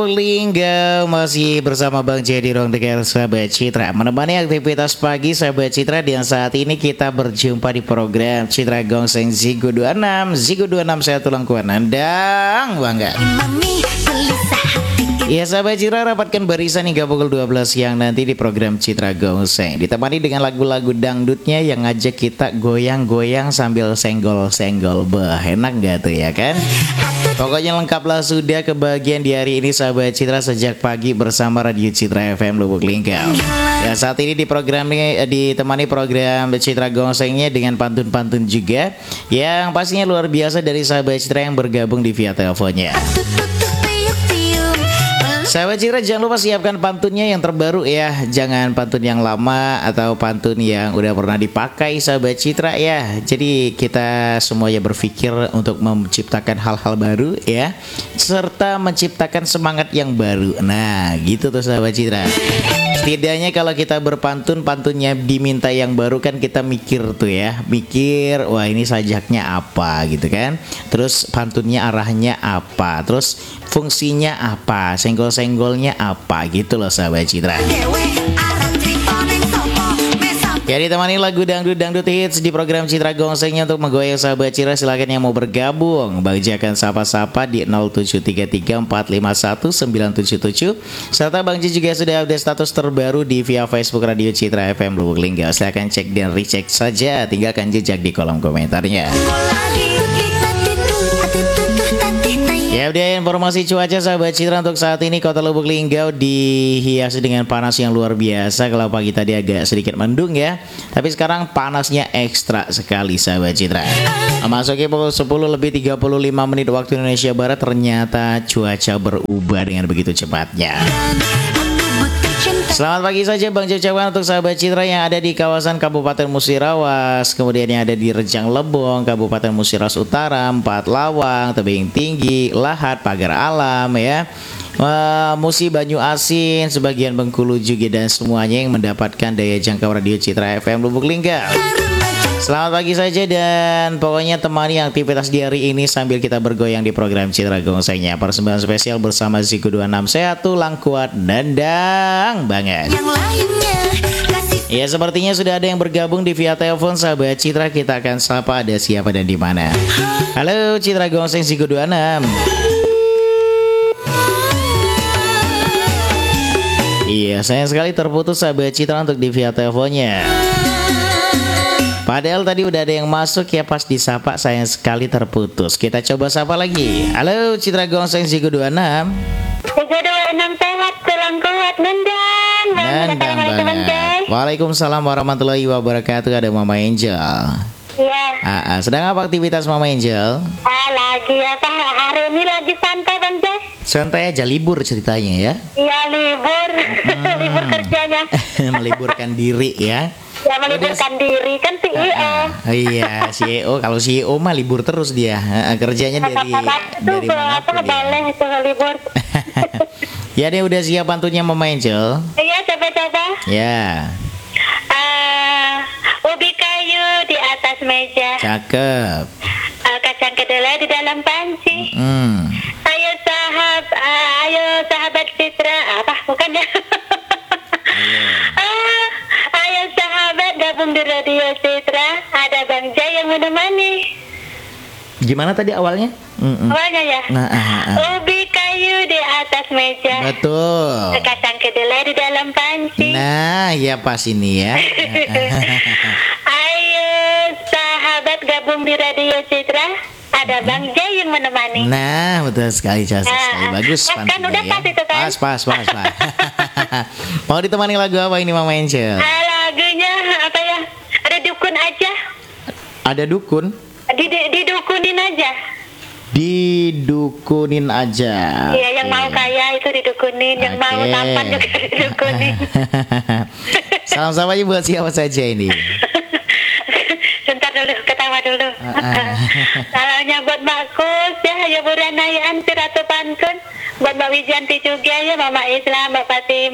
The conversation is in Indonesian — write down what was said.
Lingga masih bersama Bang J di Ruang Dengar Sahabat Citra, menemani aktivitas pagi Sahabat Citra. Dan saat ini kita berjumpa di program Citra Gongseng Zigo 26. Zigo 26 saya tulang kuat nandang bangga. Ya Sahabat Citra, rapatkan barisan hingga pukul 12 siang nanti di program Citra Gongseng, ditemani dengan lagu-lagu dangdutnya yang ngajak kita goyang-goyang sambil senggol-senggol. Bah, enak gak tuh ya kan? Pokoknya lengkaplah sudah kebagian di hari ini Sahabat Citra sejak pagi bersama Radio Citra FM Lubuk Linggau. Ya saat ini di program ini ditemani program Citra Gongsengnya dengan pantun-pantun juga yang pastinya luar biasa dari Sahabat Citra yang bergabung di via teleponnya. Sahabat Citra, jangan lupa siapkan pantunnya yang terbaru ya. Jangan pantun yang lama atau pantun yang udah pernah dipakai Sahabat Citra ya. Jadi kita semuanya berpikir untuk menciptakan hal-hal baru ya, serta menciptakan semangat yang baru. Nah gitu tuh Sahabat Citra. Setidaknya kalau kita berpantun, pantunnya diminta yang baru kan kita mikir tuh ya. Mikir, wah ini sajaknya apa gitu kan. Terus pantunnya arahnya apa. Terus fungsinya apa. Senggol-senggolnya apa gitu loh Sahabat Citra. Ya ditemani lagu dangdut hits di program Citra Gongsengnya untuk menggoyang Sahabat Citra. Silakan yang mau bergabung, Bang J akan sapa-sapa di 0733451977. Serta Bang J juga sudah update status terbaru di via Facebook Radio Citra FM Lubuk Linggau. Silakan cek dan recheck saja, tinggalkan jejak di kolom komentarnya. Ya udah, informasi cuaca Sahabat Citra untuk saat ini Kota Lubuk Linggau dihiasi dengan panas yang luar biasa. Kalau pagi tadi agak sedikit mendung ya, tapi sekarang panasnya ekstra sekali Sahabat Citra. Memasuki pukul 10:35 waktu Indonesia Barat, ternyata cuaca berubah dengan begitu cepatnya. Selamat pagi saja Bang Jocawang untuk Sahabat Citra yang ada di kawasan Kabupaten Musirawas, kemudian yang ada di Rejang Lebong, Kabupaten Musirawas Utara, Empat Lawang, Tebing Tinggi, Lahat, Pagar Alam ya, Musi, Banyu Asin, sebagian Bengkulu juga, dan semuanya yang mendapatkan daya jangkau Radio Citra FM Lubuk Linggau. Selamat pagi saja dan pokoknya temani aktivitas di hari ini sambil kita bergoyang di program Citra Gongsengnya. Persembahan spesial bersama Zigo 26, sehat tulang kuat nendang banget. Ya sepertinya sudah ada yang bergabung di via telepon Sahabat Citra. Kita akan sapa ada siapa dan di mana. Halo Citra Gongseng Zigo 26. Iya sayang sekali terputus Sahabat Citra untuk di via teleponnya. Padahal tadi udah ada yang masuk ya, pas disapa sayang sekali terputus. Kita coba sapa lagi. Halo Citra Gongseng Zigo 26. Zigo 26 sehat, tulang kuat, nendang banget. Waalaikumsalam warahmatullahi wabarakatuh. Ada Mama Angel. Iya. Sedang apa aktivitas Mama Angel? Lagi apa? Hari ini lagi santai Bang Jay. Santai aja, libur ceritanya ya? Iya libur. Libur kerjanya. Meliburkan diri ya? Ya meliburkan diri kan CEO. Iya CEO. Kalau CEO mah libur terus dia. Kerjanya dari manapun dia. Boleh itu libur. Ya deh, udah siap pantunnya Mama Angel? Iya coba-coba. Ya. Ubi kayu di atas meja. Cakep. Kacang kedelai di dalam panci. Ayo sahabat Citra. Apa bukan ya? Ayo sahabat gabung di Radio Citra. Ada Bang Jay yang menemani. Gimana tadi awalnya? Awalnya ya. Ubi kayu di atas meja. Betul. Kacang kedelai di dalam panci. Nah, ya pas ini ya. Ayo sahabat gabung di Radio Citra. Ada Bang Jay yang menemani. Nah, betul sekali, sekali bagus kan udah ya. pas itu kan. Pas. Mau ditemani lagu apa ini Mama Angel? Lagunya apa ya? Ada dukun aja. Ada dukun? Didukunin aja. Didukunin aja. Iya, yang mau kaya itu didukunin, yang mau tampan juga didukunin. Salam-salam aja buat siapa saja ini. Sebentar dulu, ketawa dulu. Salamnya buat Mbak Kus ya, ya Bu Ranayaan, si Ratu Pantun. Buat Mbak Wijanti juga ya, Mama Islam, Mbak Fatim.